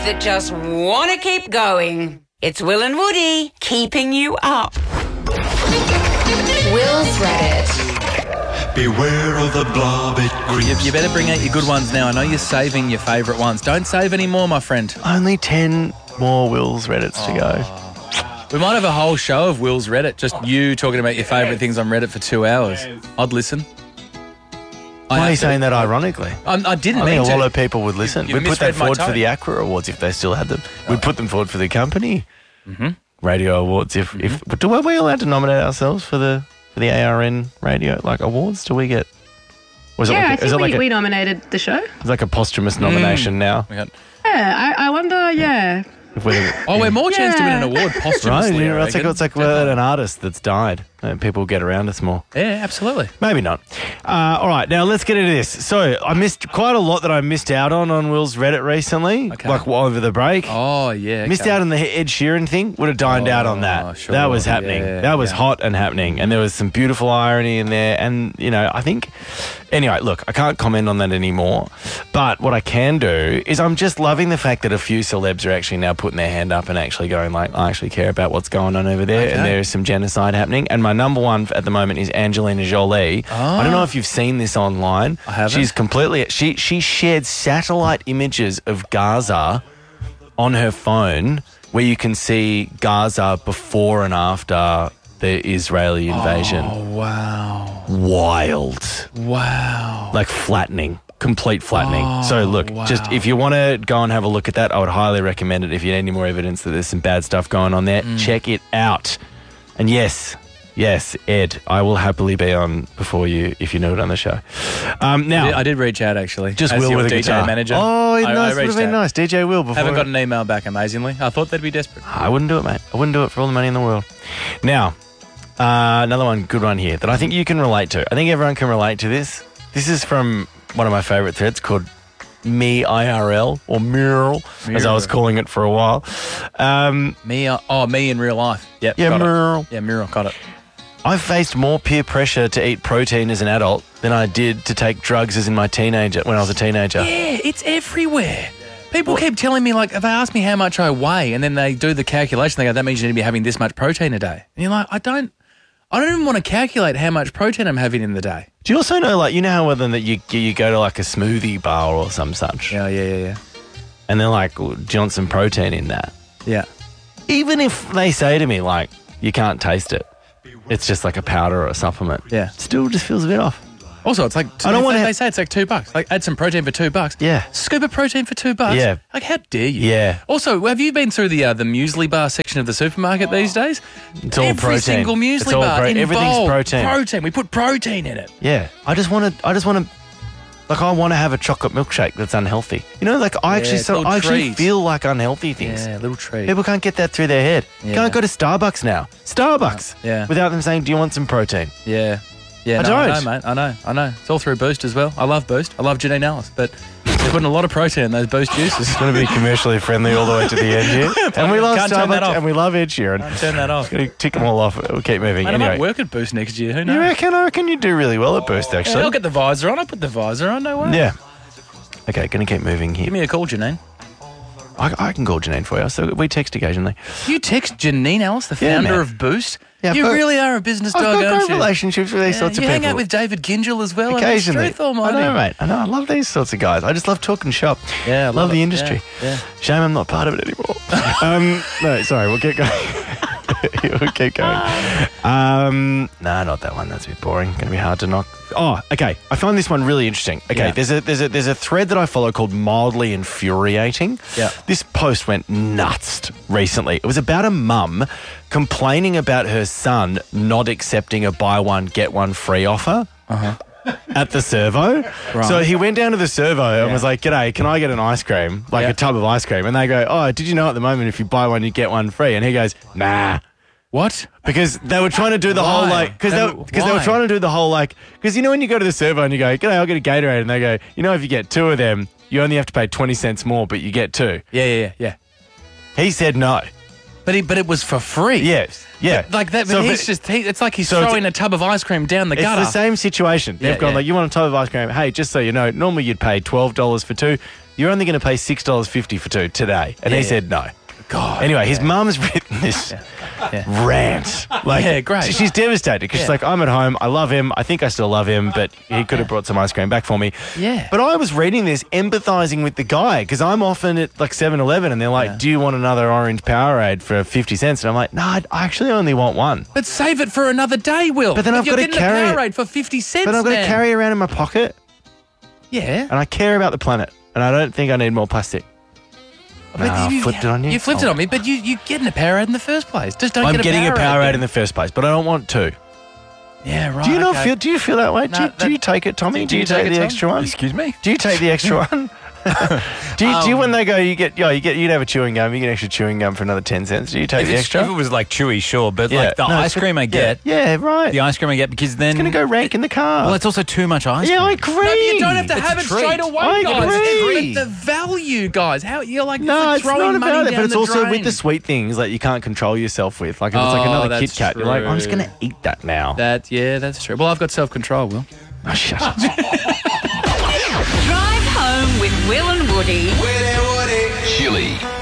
that just want to keep going. It's Will and Woody keeping you up. Will's Reddit. Beware of the blob, it creeps. You better bring out your good ones now. I know you're saving your favourite ones. Don't save any more, my friend. Only 10 more Will's Reddits to go. We might have a whole show of Will's Reddit, just you talking about your favourite things on Reddit for 2 hours. I'd listen. Why are you saying that ironically? I didn't I mean think to. a lot of people would listen. You've We'd put that misread my forward for tone. the Aqua Awards if they still had them. We'd put them forward for the company radio awards. If are we allowed to nominate ourselves for the ARN radio awards? Do we get? Was Yeah, it I think like we nominated the show. it's like a posthumous nomination now? We got- Yeah, I wonder, yeah. If we're, we're more chance to win an Yeah. award right? posthumously. Yeah, I it's reckon. like we're an artist that's died, and people get around us more. Yeah, absolutely. Maybe not. All right, now let's get into this. So I missed quite a lot that I missed out on Will's Reddit recently, Okay. like over the break. Oh, yeah. Missed okay. out on the Ed Sheeran thing. Would have dined out on that. sure. That was happening. Yeah, that was yeah. hot and happening. And there was some beautiful irony in there. And, I think... Anyway, look, I can't comment on that anymore. But what I can do is I'm just loving the fact that a few celebs are actually now putting their hand up and actually going I actually care about what's going on over there. Okay. And there is some genocide happening. And my number one at the moment is Angelina Jolie. I don't know if you've seen this online. I haven't. She's completely... She shared satellite images of Gaza on her phone where you can see Gaza before and after the Israeli invasion. Oh, wow. Wild. Wow. Like flattening. Complete flattening. So look, wow. just if you want to go and have a look at that, I would highly recommend it. If you need any more evidence that there's some bad stuff going on there, check it out. And yes, Ed, I will happily be on before you if you know it on the show. Now, I did reach out, actually. just as Will your with a DJ guitar. manager. Oh, I nice. Would have reached been out. nice. DJ Will before. Haven't got an email back, amazingly. I thought they'd be desperate. I wouldn't do it, mate. I wouldn't do it for all the money in the world. Now, another one, good one here that I think you can relate to. I think everyone can relate to this. This is from one of my favourite threads called Me IRL or Mural, as I was calling it for a while. Me in real life. Yep, Yeah, got it. Mural. Yeah, Mural, got it. I've faced more peer pressure to eat protein as an adult than I did to take drugs as in my teenager when I was a teenager. Yeah, it's everywhere. People keep telling me, they ask me how much I weigh, and then they do the calculation. They go, that means you need to be having this much protein a day. And you're like, I don't even want to calculate how much protein I'm having in the day. Do you also know, how whether that you go to a smoothie bar or some such, Yeah. and they're like, well, do you want some protein in that? Yeah. Even if they say to me, you can't taste it, it's just like a powder or a supplement. Yeah. Still just feels a bit off. Also, it's like, I don't wanna they say it's like $2. Like, add some protein for $2. Yeah. Scoop of protein for $2. Yeah. Like, how dare you? Yeah. Also, have you been through the muesli bar section of the supermarket these days? It's all Every protein. single muesli It's all bar everything's involved protein. protein. We put protein in it. Yeah. I just want to, I want to have a chocolate milkshake that's unhealthy. I it's little actually treats. feel like unhealthy things. Yeah, little treat. People can't get that through their head. Yeah. Can't go to Starbucks now. Starbucks. Yeah. Without them saying, do you want some protein? Yeah. Yeah, I no, don't. I know, mate. I know. It's all through Boost as well. I love Boost. I love Janine Ellis, but they're putting a lot of protein in those Boost juices. It's going to be commercially friendly all the way to the end here. And we love Can't turn that Starbucks off. and we love Ed Sheeran. Turn that off. Going to tick them all off. We'll keep moving. Mate, I might Anyway. work at Boost next year. Who You knows? reckon? I reckon you do really well at Boost, Yeah, actually. I'll get the visor on. I'll put the visor on. No worries. Yeah. Okay, going to keep moving here. Give me a call, Janine. I can call Janine for you. So we text occasionally. You text Janine Ellis, the Yeah, founder man. of Boost? Yeah, you but really are a business I've dog, got aren't great you? relationships with these Yeah, sorts of you people. hang out with David Gingell as well. Occasionally. Truth almighty. I know, mate. I know. I love these sorts of guys. I just love talking shop. Yeah, I love it. the industry. Yeah. Shame I'm not part of it anymore. No, sorry. We'll keep going. We'll keep going. No, not that one. That's a bit boring. Going to be hard to knock. Oh, okay. I find this one really interesting. Okay, Yeah. there's a thread that I follow called Mildly Infuriating. Yeah. This post went nuts recently. It was about a mum complaining about her son not accepting a buy one get one free offer. At the servo. Right. So he went down to the servo and was like, "G'day, can I get an ice cream? Like Yeah. a tub of ice cream?" And they go, "Oh, did you know at the moment if you buy one, you get one free?" And he goes, "Nah." What? Because they were trying to do the whole Why? because they were Why? trying to do the whole because when you go to the servo and you go, "G'day, I'll get a Gatorade," and they go, "If you get two of them, you only have to pay 20 cents more, but you get two." Yeah. He said no. But it was for free. Yes. Yeah. Like that, So but if it's like he's so it's- throwing a tub of ice cream down the It's gutter. the same situation. They've Yeah, gone yeah. you want a tub of ice cream? Hey, just so you know, normally you'd pay $12 for two. you're only going to pay $6.50 for 2 today. And he said no. God. Anyway, his mum's written this rant. Like, Yeah, great. She's devastated because she's like, I'm at home. I love him. I think I still love him, but he could have brought some ice cream back for me. Yeah. But I was reading this, empathizing with the guy because I'm often at like 7-Eleven and they're like, do you want another orange Powerade for 50 cents? And I'm like, no, I actually only want one. But save it for another day, Will. But then I've got to carry it. a Powerade for 50 cents. But I've got to carry it around in my pocket Yeah. and I care about the planet and I don't think I need more plastic. But I flipped it on you. You flipped it on me, but you getting a Powerade in the first place. Just don't get a Powerade. I'm getting a Powerade then. in the first place, but I don't want 2. Yeah, right. Do you not okay. feel? Do you feel that way? No, do you take it, Tommy? Do you take the extra one? Excuse me? Do you take the extra one? Do you when they go, you'd have a chewing gum, you get extra chewing gum for another 10 cents. Do you take the extra? If it was like chewy, sure, but Yeah. like the No, ice cream I get, Yeah, right. the ice cream I get because then It's going to go rank in the car. Well, it's also too much ice yeah, cream. I agree. No, but you don't have to It's have a it treat. straight away, I guys. agree. But the value, guys. How you're like, No, it's it's like throwing not money about it, down but it's the also drain. with the sweet things like you can't control yourself with. Like if it's like Oh, another Kit that's Kat, you're like, I'm just true. going to eat that now. That's true. Well, I've got self-control, Will. Oh, shut up. Drive home with Will and Woody. Chili.